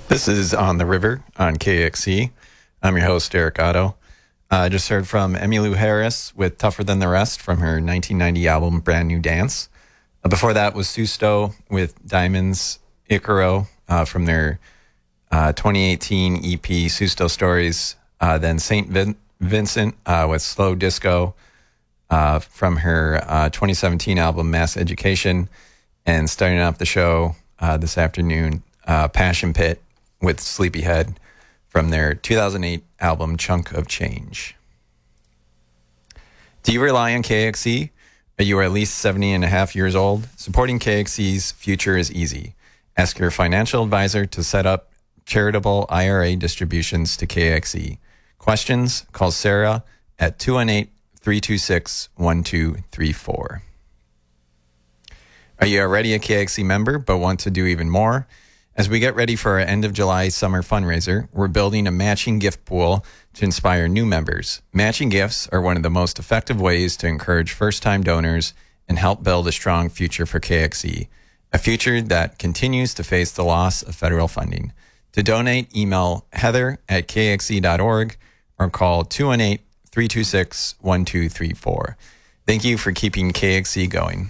This is On the River on KXC. I'm your host, Eric Otto. I just heard from Emmylou Harris with Tougher Than the Rest from her 1990 album Brand New Dance. Before that was Susto with Diamonds Icaro from their 2018 EP Susto Stories. Then St. Vincent with Slow Disco from her 2017 album Mass Education. And starting off the show this afternoon, Passion Pit with Sleepyhead from their 2008 album Chunk of Change. Do you rely on KXC? You are at least 70 and a half years old? Supporting KXC's future is easy. Ask your financial advisor to set up charitable IRA distributions to KXC. Questions? Call Sarah at 218-326-1234. Are you already a KXC member but want to do even more? As we get ready for our end of July summer fundraiser, we're building a matching gift pool to inspire new members. Matching gifts are one of the most effective ways to encourage first-time donors and help build a strong future for KXC, a future that continues to face the loss of federal funding. To donate, email heather@kxc.org or call 218-326-1234. Thank you for keeping KXC going.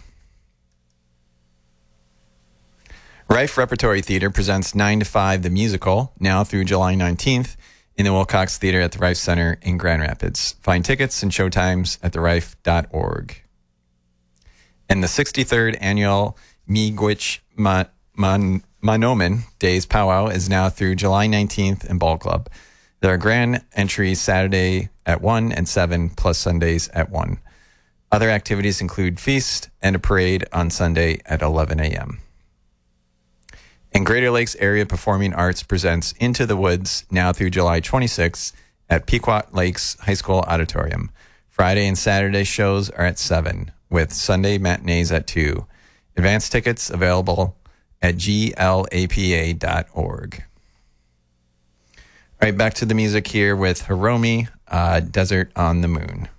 Rife Repertory Theater presents 9 to 5 the musical, now through July 19th, in the Wilcox Theater at the Rife Center in Grand Rapids. Find tickets and showtimes at therife.org. And the 63rd annual Miigwech Manomen Days Powwow is now through July 19th in Ball Club. There are grand entries Saturday at 1 and 7, plus Sundays at 1. Other activities include feast and a parade on Sunday at 11 a.m. And Greater Lakes Area Performing Arts presents Into the Woods now through July 26th at Pequot Lakes High School Auditorium. Friday and Saturday shows are at 7, with Sunday matinees at 2. Advance tickets available at glapa.org. All right, back to the music here with Hiromi, Desert on the Moon.